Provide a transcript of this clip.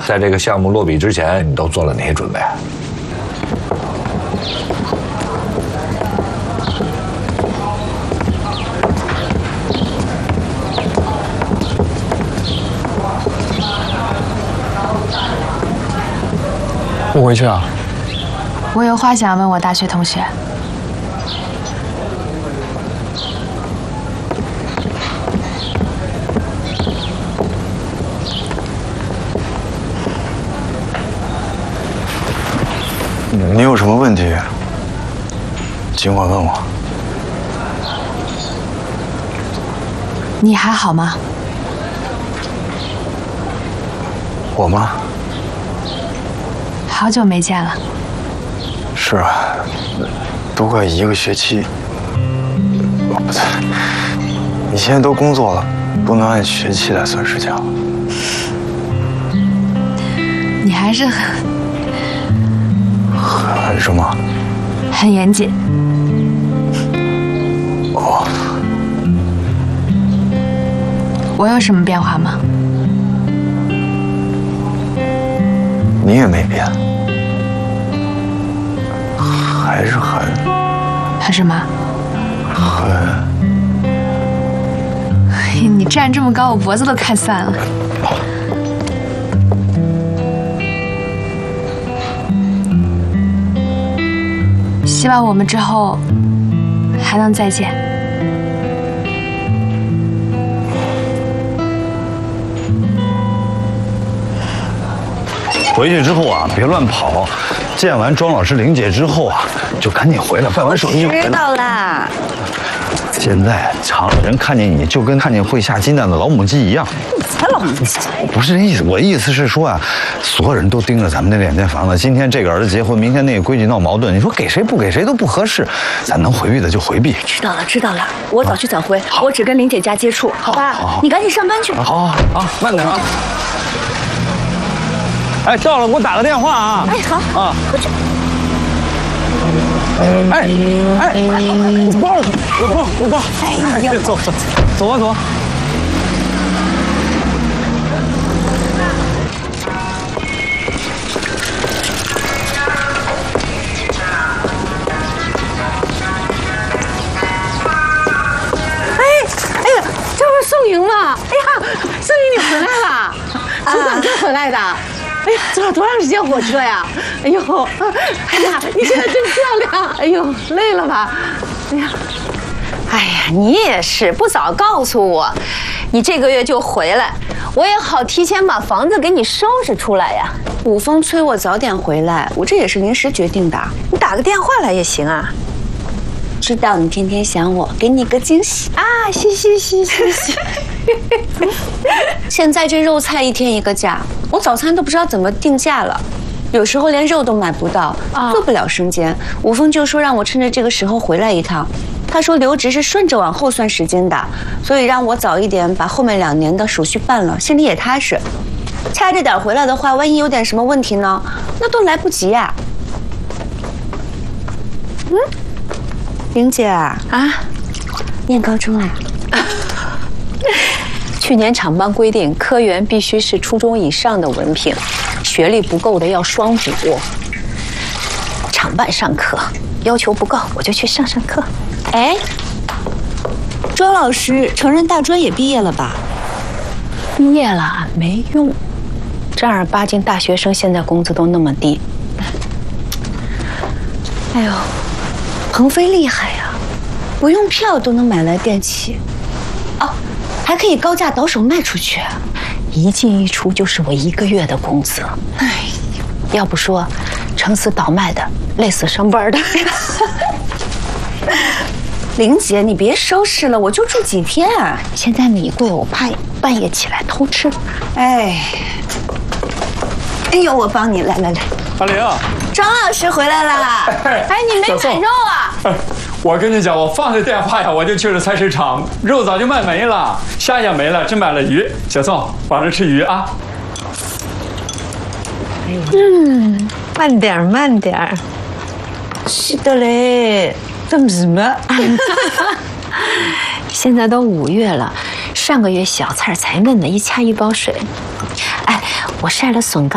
在这个项目落笔之前，你都做了哪些准备？ 不回去啊？ 我有话想问我大学同学。 你有什么问题，尽管问我。 你还好吗？ 我吗？ 好久没见了。 是啊，都快1个学期。不对，你现在都工作了，不能按学期来算时间了。 你还是很什么？ 很严谨。 哦。 我有什么变化吗？ 你也没变，还是很什么？你站这么高，我脖子都看散了。希望我们之后还能再见。 回去之后啊，别乱跑。见完庄老师、玲姐之后啊，就赶紧回来，办完手续就回来。 知道啦。 现在厂里人看见你就跟看见会下金蛋的老母鸡一样。 才老母鸡！ 不是这意思，我的意思是说啊，所有人都盯着咱们那2间房子。今天这个儿子结婚，明天那个闺女闹矛盾，你说给谁不给谁都不合适。咱能回避的就回避。 知道了，知道了。我早去早回，我只跟玲姐家接触，好吧？你赶紧上班去。 好，慢点啊。哎，到了，给我打个电话啊！ 哎，好啊，快去。 我包，我包。 哎呀， 走吧。 哎呀，这不是宋莹吗？哎呀，宋莹你回来了，从哪这回来的？哎呀，坐了多长时间火车呀？哎呦，哎呀，你现在真漂亮！哎呦，累了吧？哎呀， 哎呀，你也是不早告诉我，你这个月就回来，我也好提前把房子给你收拾出来呀。 武峰催我早点回来，我这也是临时决定的。 你打个电话来也行啊。 知道你天天想我，给你个惊喜啊！谢谢。 现在这肉菜1天1个价，我早餐都不知道怎么定价了，有时候连肉都买不到，做不了生煎。武峰就说让我趁着这个时候回来一趟，他说留职是顺着往后算时间的，所以让我早一点把后面2年的手续办了，心里也踏实。掐着点回来的话，万一有点什么问题呢，那都来不及呀。玲姐啊，念高中啦？ 去年厂办规定，科员必须是初中以上的文凭，学历不够的要双补。厂办上课要求不够，我就去上课。 哎，庄老师成人大专也毕业了吧？ 毕业了没用，正儿八经大学生现在工资都那么低。 哎呦，鹏飞厉害呀，不用票都能买来电器，哦，还可以高价倒手卖出去， 一进一出就是我1个月的工资。 哎， 要不说撑死倒卖的，累死上班的。 玲姐，你别收拾了，我就住几天啊。 现在米贵，我怕半夜起来偷吃。 哎呦，我帮你，来。 阿玲， 庄老师回来啦！ 哎，你没买肉啊？ 我跟你讲，我放下电话呀，我就去了菜市场，肉早就卖没了，虾也没了，只买了鱼。小宋，晚上吃鱼啊。 慢点。 是的嘞，怎么什么？ 现在都5月了，上个月小菜才嫩呢，一掐1包水。哎，我晒了笋干。